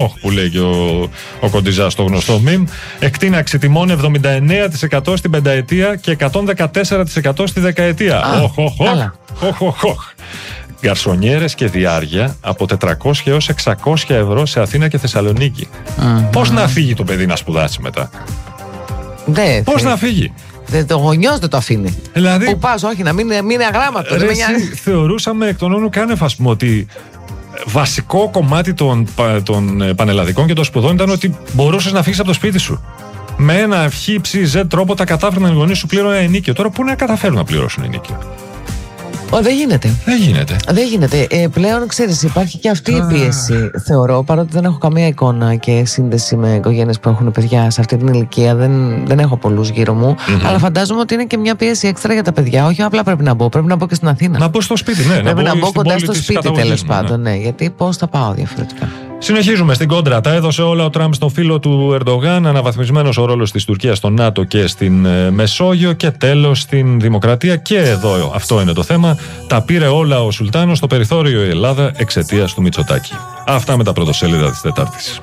χοχ που λέει και ο Κοντιζάς στο γνωστό meme. Εκτείναξη τιμών 79% στην πενταετία και 114% στη δεκαετία. Οχ. Γκαρσονιέρες και διάρκεια από 400 έως 600 ευρώ σε Αθήνα και Θεσσαλονίκη. Πώς να φύγει το παιδί να σπουδάσει μετά? Πώς να φύγει? Το γονιός δεν το αφήνει. Δηλαδή, που πας, όχι, να μην είναι αγράμματος. Θεωρούσαμε εκ των όνων κάνευ, ας πούμε, ότι βασικό κομμάτι των πανελλαδικών και των σπουδών ήταν ότι μπορούσες να φύγεις από το σπίτι σου. Με ένα χ, τρόπο τα κατάφερναν οι γονείς σου, πλήρωναν ενίκιο. Τώρα πού να καταφέρουν να πληρώσουν ενίκιο? Δεν γίνεται. Δεν γίνεται. Πλέον, ξέρεις, υπάρχει και αυτή η πίεση, θεωρώ, παρότι δεν έχω καμία εικόνα και σύνδεση με οικογένειες που έχουν παιδιά σε αυτή την ηλικία. Δεν έχω πολλούς γύρω μου. Αλλά φαντάζομαι ότι είναι και μια πίεση έξτρα για τα παιδιά. Όχι απλά πρέπει να μπω και στην Αθήνα. Να μπω στο σπίτι, ναι. Πρέπει να μπω κοντά στο σπίτι, τέλος πάντων. Ναι, γιατί πώς θα πάω διαφορετικά. Συνεχίζουμε στην κόντρα. Τα έδωσε όλα ο Τραμπ στον φίλο του Ερντογάν. Αναβαθμισμένος ο ρόλος της Τουρκίας στο ΝΑΤΟ και στην Μεσόγειο. Και τέλος στην Δημοκρατία. Και εδώ αυτό είναι το θέμα. Τα πήρε όλα ο Σουλτάνος στο περιθώριο η Ελλάδα εξαιτίας του Μητσοτάκη. Αυτά με τα πρωτοσέλιδα της Τετάρτης.